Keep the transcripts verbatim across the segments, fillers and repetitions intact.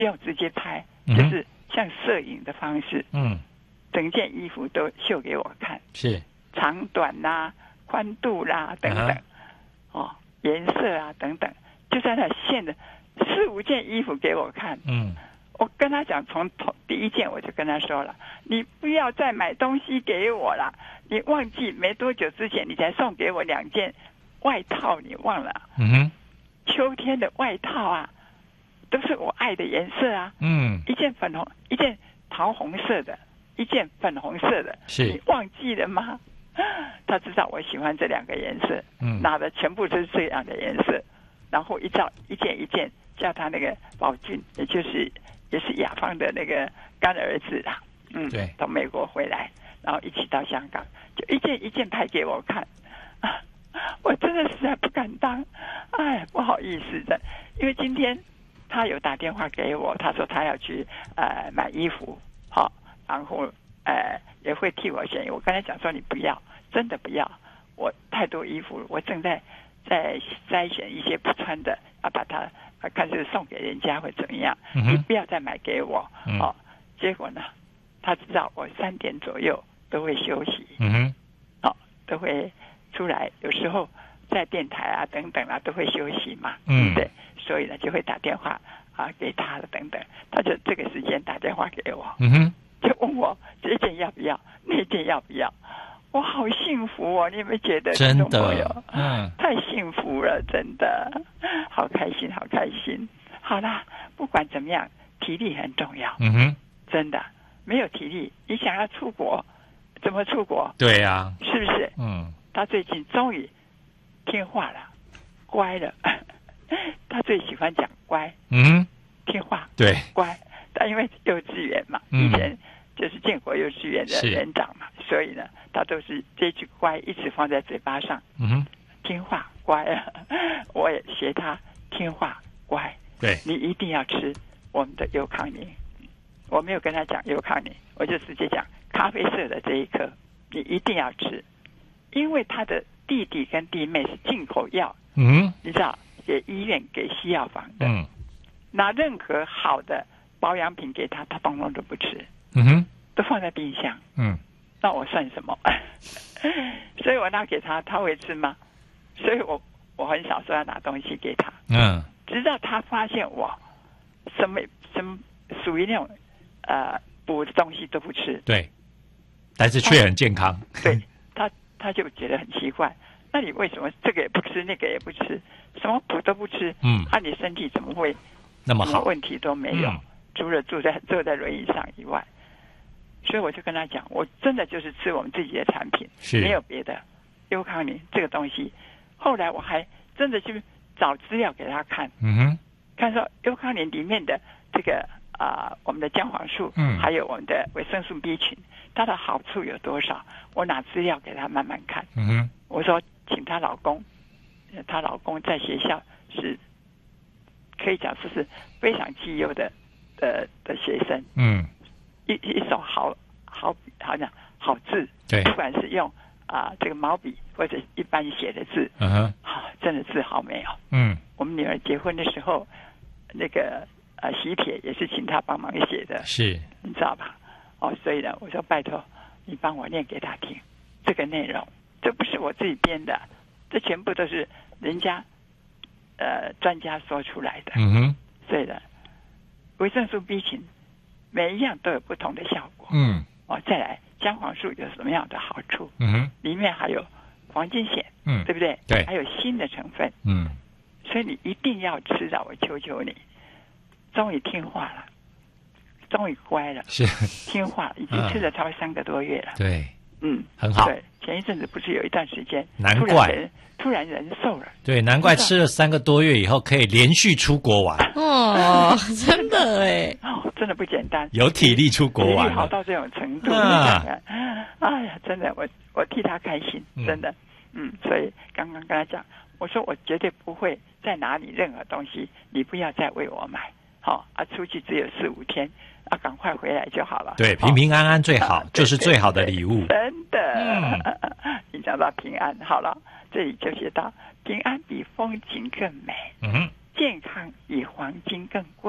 用直接拍，嗯、就是像摄影的方式， 嗯， 整件衣服都秀给我看， 是长短啦、宽度啦等等，啊、哦，颜色啊等等，就在那现的四五件衣服给我看， 嗯。 我跟他讲，从头第一件我就跟他说了，你不要再买东西给我了。你忘记没多久之前你才送给我两件外套，你忘了？ 嗯哼， 秋天的外套啊，都是我爱的颜色啊。 嗯， 一件粉红，一件桃红色的，一件粉红色的， 是你忘记了吗？他知道我喜欢这两个颜色， 嗯， 拿的全部都是这样的颜色，然后一照一件一件叫他那个宝俊，也就是也是雅芳的那个干儿子啦，嗯， 对， 从美国回来，然后一起到香港，就一件一件拍给我看，啊，我真的实在不敢当，哎，不好意思的，因为今天他有打电话给我，他说他要去呃买衣服，好、哦，然后呃也会替我选，我跟他讲说你不要，真的不要，我太多衣服，我正在在筛选一些不穿的，要把它。看是送给人家会怎么样、嗯、你不要再买给我、嗯哦、结果呢他知道我三点左右都会休息、嗯哼哦、都会出来，有时候在电台啊等等啊都会休息嘛，嗯，对，所以呢就会打电话啊给他了等等，他就这个时间打电话给我，嗯哼，就问我这件要不要，那件要不要，我好幸福哦！你有没有觉得？ 真的， 嗯，太幸福了，真的，好开心，好开心。好啦，不管怎么样，体力很重要。嗯哼，真的，没有体力，你想要出国，怎么出国？ 对呀、啊， 是不是？嗯，他最近终于听话了，乖了。他最喜欢讲乖，嗯，听话， 对， 乖。他因为幼稚园嘛，以前。就是建国幼稚园的园长嘛，所以呢，他都是这句乖一直放在嘴巴上。嗯哼，听话乖啊，我也学他听话乖。 对， 你一定要吃我们的优康宁。我没有跟他讲优康宁，我就直接讲咖啡色的这一颗，你一定要吃，因为他的弟弟跟弟妹是进口药。嗯，你知道，给医院给西药房的，嗯，拿任何好的保养品给他，他通通都不吃。嗯哼，都放在冰箱。嗯，那我算什么？所以我拿给他，他会吃吗？所以我我很少说要拿东西给他。嗯，直到他发现我什么什么属于那种呃补的东西都不吃。 对，但是却很健康。 对，他他就觉得很奇怪。那你为什么这个也不吃，那个也不吃，什么补都不吃？嗯，那、啊、你身体怎么会那么好？ 什么问题都没有，嗯、除了坐在坐在轮椅上以外。所以我就跟他讲，我真的就是吃我们自己的产品，没有别的。优康宁这个东西，后来我还真的去找资料给他看，嗯哼，看说优康宁里面的这个啊、呃，我们的姜黄素，嗯，还有我们的维生素 B 群，它的好处有多少？我拿资料给他慢慢看，嗯哼，我说请她老公，她老公在学校是可以讲说是非常绩优的的的学生，嗯。一一手好好好像好字， 对， 不管是用啊、呃、这个毛笔或者一般写的字，嗯哼，啊，真的字好美哦。嗯，我们女儿结婚的时候，那个呃喜帖也是请她帮忙写的， 是， 你知道吧？哦，所以呢，我说拜托你帮我念给她听，这个内容，这不是我自己编的，这全部都是人家呃专家说出来的。嗯哼，所以呢，维生素 B 群。每一样都有不同的效果。嗯，哦，再来姜黄素有什么样的好处？嗯哼，里面还有黄金酰，嗯，对不对？ 对， 还有锌的成分。嗯，所以你一定要吃到，我求求你，终于听话了，终于乖了， 是听话了，已经吃了超过三个多月了。 对， 嗯， 很好。 对，前一阵子不是有一段时间， 难怪突然人瘦了。 对，难怪吃了三个多月以后可以连续出国玩。 哦，真的哎， 哦，真的不简单， 有体力出国玩， 体力好到这种程度，啊、哎呀，真的，我我替他开心，真的，嗯, 嗯，所以刚刚跟他讲，我说我绝对不会再拿你任何东西，你不要再为我买，好、哦、啊，出去只有四五天，啊，赶快回来就好了。 对，平平安安最好， 啊、 就是最好的礼物。 真的，嗯，你讲到平安，好了，这里就写到平安比风景更美，嗯，健康比黄金更贵，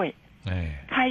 哎。 开